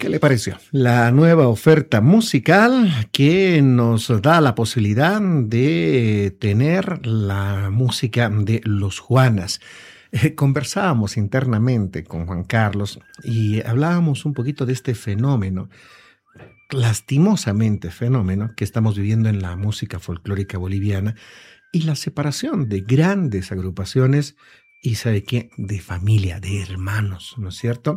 ¿Qué le pareció? La nueva oferta musical que nos da la posibilidad de tener la música de los Juanas. Conversábamos internamente con Juan Carlos y hablábamos un poquito de este fenómeno, lastimosamente fenómeno que estamos viviendo en la música folclórica boliviana y la separación de grandes agrupaciones y, ¿sabe qué?, de familia, de hermanos, ¿no es cierto?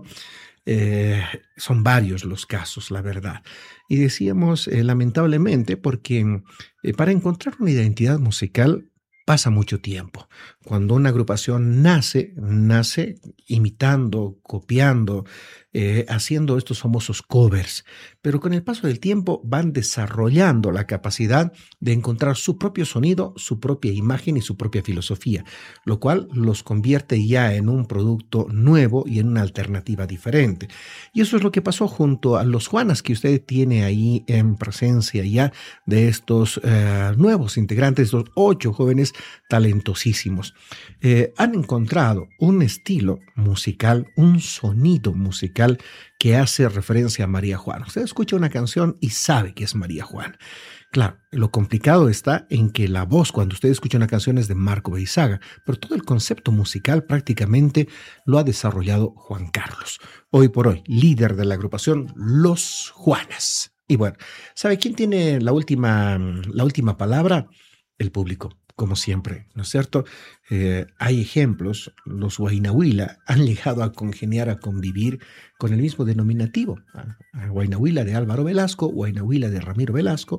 Son varios los casos, la verdad. Y decíamos, lamentablemente, porque para encontrar una identidad musical pasa mucho tiempo. Cuando una agrupación nace imitando, copiando, haciendo estos famosos covers, pero con el paso del tiempo van desarrollando la capacidad de encontrar su propio sonido, su propia imagen y su propia filosofía, lo cual los convierte ya en un producto nuevo y en una alternativa diferente. Y eso es lo que pasó junto a los Juanas que usted tiene ahí en presencia ya de estos nuevos integrantes, estos 8 jóvenes talentosísimos. Han encontrado un estilo musical, un sonido musical que hace referencia a María Juana. Usted escucha una canción y sabe que es María Juana. Claro, lo complicado está en que la voz, cuando usted escucha una canción, es de Marco Beizaga, pero todo el concepto musical prácticamente lo ha desarrollado Juan Carlos. Hoy por hoy, líder de la agrupación Los Juanas. Y bueno, ¿sabe quién tiene la última palabra? El público, como siempre, ¿no es cierto? Hay ejemplos, los Huaynahuila han llegado a congeniar, a convivir con el mismo denominativo. Huaynahuila de Álvaro Velasco, Huaynahuila de Ramiro Velasco.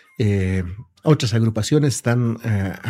Otras agrupaciones están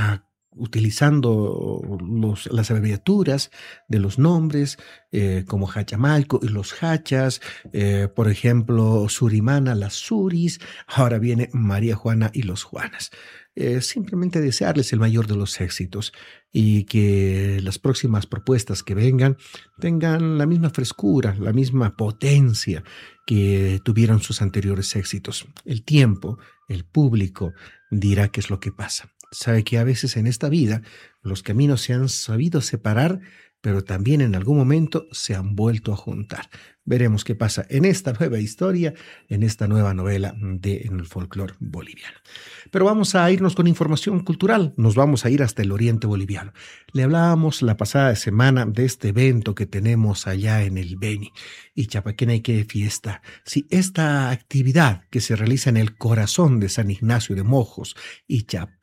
utilizando las abreviaturas de los nombres, como Hachamalco y los Hachas, por ejemplo, Surimana, las Suris, ahora viene María Juana y los Juanas. Simplemente desearles el mayor de los éxitos y que las próximas propuestas que vengan tengan la misma frescura, la misma potencia que tuvieron sus anteriores éxitos. El tiempo, el público dirá qué es lo que pasa. Sabe que a veces en esta vida los caminos se han sabido separar, pero también en algún momento se han vuelto a juntar. Veremos qué pasa en esta nueva historia, en esta nueva novela en el folclore boliviano. Pero vamos a irnos con información cultural. Nos vamos a ir hasta el oriente boliviano. Le hablábamos la pasada semana de este evento que tenemos allá en el Beni. Y Chapaqueneque Fiesta. Sí, esta actividad que se realiza en el corazón de San Ignacio de Mojos y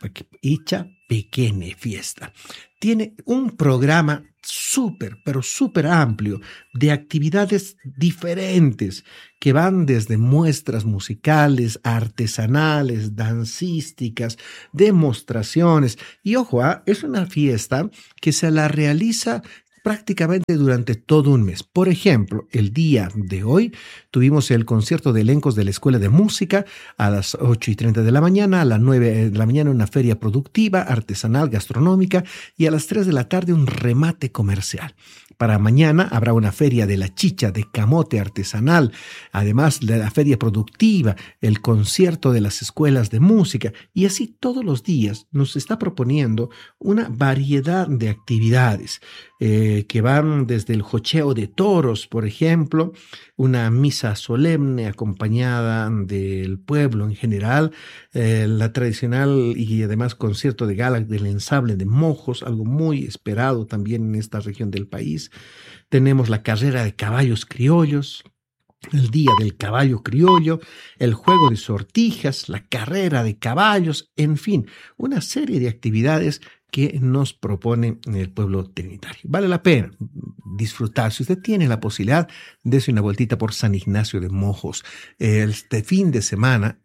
Chapequene Fiesta. Tiene un programa súper, pero súper amplio de actividades diferentes que van desde muestras musicales, artesanales, dancísticas, demostraciones. Y ojo, es una fiesta que se la realiza prácticamente durante todo un mes. Por ejemplo, el día de hoy tuvimos el concierto de elencos de la Escuela de Música a las 8:30 de la mañana, a las 9 de la mañana una feria productiva, artesanal, gastronómica y a las 3 de la tarde un remate comercial. Para mañana habrá una feria de la chicha de camote artesanal, además de la feria productiva, el concierto de las escuelas de música y así todos los días nos está proponiendo una variedad de actividades que van desde el jocheo de toros, por ejemplo, una misa solemne acompañada del pueblo en general, la tradicional y además concierto de gala del ensable de Mojos, algo muy esperado también en esta región del país. Tenemos la carrera de caballos criollos, el Día del Caballo Criollo, el juego de sortijas, la carrera de caballos, en fin, una serie de actividades que nos propone el pueblo trinitario. Vale la pena disfrutar. Si usted tiene la posibilidad, dése una vueltita por San Ignacio de Mojos. Este fin de semana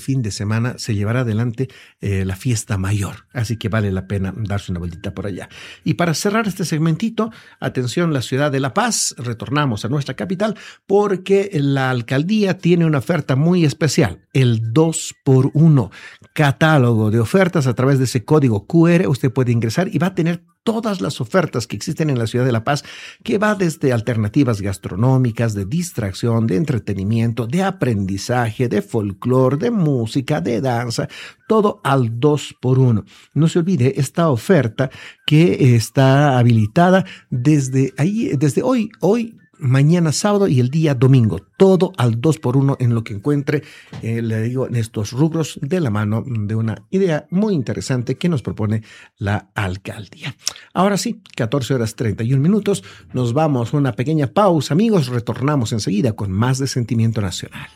se llevará adelante la fiesta mayor, así que vale la pena darse una vueltita por allá. Y para cerrar este segmentito, atención, la ciudad de La Paz, retornamos a nuestra capital porque la alcaldía tiene una oferta muy especial, el 2x1, catálogo de ofertas a través de ese código QR. Usted puede ingresar y va a tener todas las ofertas que existen en la ciudad de La Paz, que va desde alternativas gastronómicas, de distracción, de entretenimiento, de aprendizaje, de folclore, de música, de danza, todo al 2x1. No se olvide esta oferta que está habilitada desde hoy mañana sábado y el día domingo, todo al 2x1 en lo que encuentre, le digo, en estos rubros, de la mano de una idea muy interesante que nos propone la alcaldía. Ahora sí, 14:31, nos vamos a una pequeña pausa, amigos, retornamos enseguida con más de Sentimiento Nacional.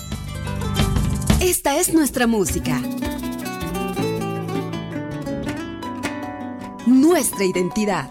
Esta es nuestra música, nuestra identidad.